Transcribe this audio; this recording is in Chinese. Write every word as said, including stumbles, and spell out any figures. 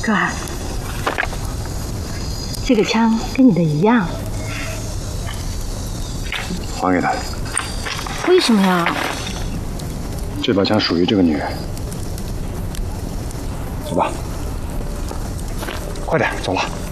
川，这个枪跟你的一样， 还给他。 为什么呀？ 这把枪属于这个女人。走吧，快点，走了。